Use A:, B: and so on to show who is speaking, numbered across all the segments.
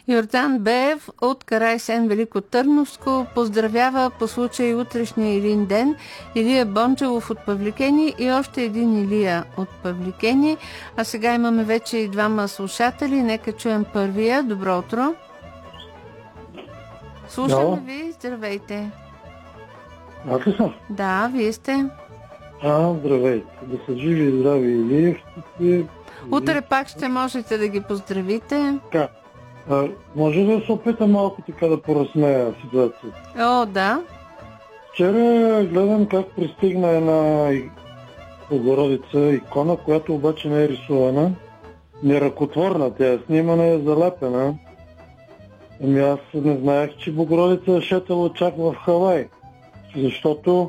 A: Йордан Беев от Карайсен, Велико Търновско, поздравява по случай утрешния Илин ден Илия Бончелов от Павликени и още един Илия от Павликени. А сега имаме вече и двама слушатели. Нека чуем първия. Добро утро. Слушаме ви. Здравейте.
B: Аз ли съм?
A: Да, вие сте.
B: Здравейте. Да са живи и здрави Илиевците.
A: Утре пак ще можете да ги поздравите.
B: Така. Може да се опитам малко така да поразсмея ситуацията.
A: О, да.
B: Вчера гледам как пристигна една Богородица икона, която обаче не е рисувана. Не е ръкотворна, тя е снимана и е залепена. Ами аз не знаех, че Богородица е шетала чак в Хавай. Защото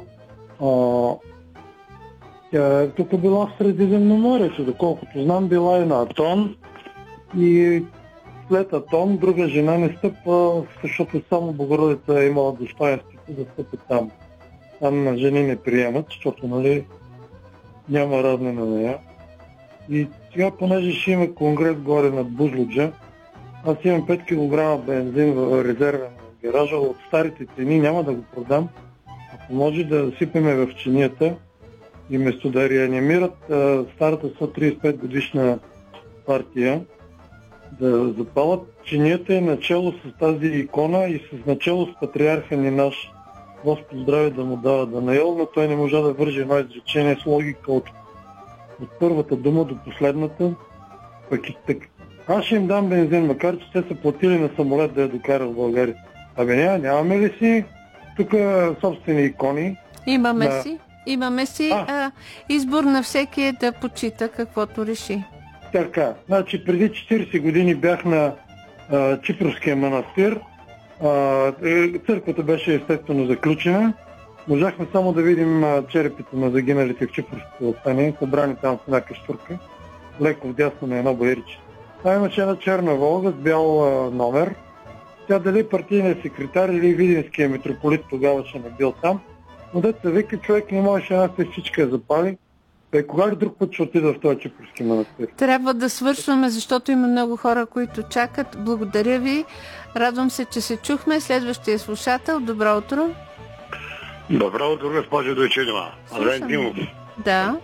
B: тя е тук била в Средиземноморието, доколкото знам, била и на Атон. И след Атон друга жена не стъпва, защото само Богородица е имала достоинството да стъпи там. Там на жени не приемат, защото няма равни на нея. И сега, понеже ще има конгрес горе над Бузлуджа, аз имам 5 кг бензин в резервен гаража, от старите цени няма да го продам. Ако може да сипеме в чинията и вместо да реанимират старата 135 годишна партия, да запалят чинията и начало с тази икона и с начало с патриарха ни наш, Господ здраве да му дава Данаил, но той не можа да вържи едно изречение с логика от първата дума до последната. Пък и така. Аз ще им дам бензин, макар че те са платили на самолет да я докара в България. Нямаме ли си тук собствени икони?
A: Имаме си. Избор на всеки е да почита каквото реши.
B: Така, значи преди 40 години бях на Чипровския манастир. Църквата беше естествено заключена. Можахме само да видим черепите на загиналите в Чипровското въстание, събрани там в една каштурка, леко вдясно на едно баирче. Там имаше една черна Волга с бял номер. Тя дали партийният секретар или видинския митрополит тогава ще не бил там. Но деца вика, човек не можеше една свещичка да запали. Кога ли друг път ще отида в този Чипровски манастир?
A: Трябва да свършваме, защото има много хора, които чакат. Благодаря ви. Радвам се, че се чухме. Следващия слушател. Добро утро.
C: Добро утро, госпожо Дойчинова. Адвен Димов.
A: Да.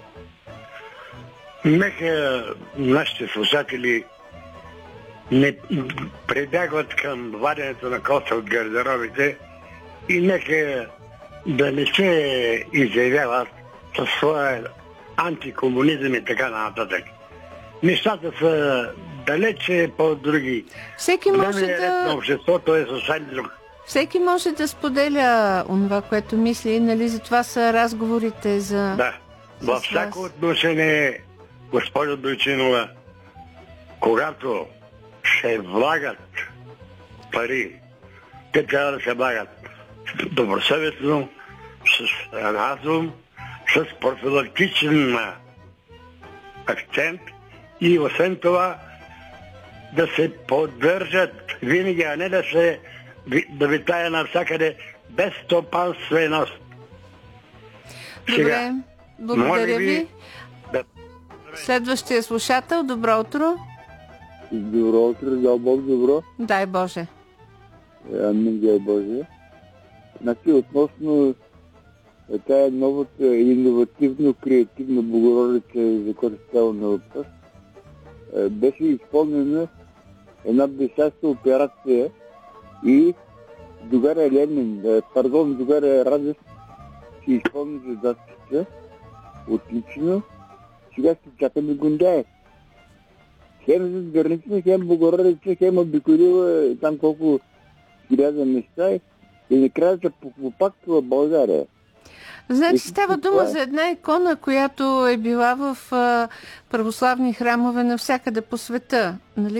C: Нека нашите слушатели не прибягват към ваденето на коса от гардеробите и нека да не се изявяват със своя антикомунизъм и така нататък. Нещата са далече по-други.
A: Всеки може
C: на обществото е съвсем друг.
A: Всеки може да споделя онова, което мисли, нали? Затова са разговорите за...
C: Да. Във всяко отношение, госпожо Дойчинова, когато се влагат пари, те трябва да се влагат добросъвестно, с разум, с профилактичен акцент и освен това да се поддържат винаги, а не да витая навсякъде без стопанственост.
A: Добре, благодаря ви. Следващия слушател, добро утро.
D: Добро утро, дай Бог добро.
A: Дай Боже.
D: Амин, дай Боже. Значи, относно тая новата иновативно креативна Богородица, за която става на въпрос, беше изпълнена една блестяща операция и другаря Радев си изпълни задачата отлично. Сега ще чакаме Гундяев. Хем с гранична, хем Богородица, хем обиколила там колко хиляда места и накрая се попактва България.
A: Значи става дума за една икона, която е била в православни храмове навсякъде по света. Нали?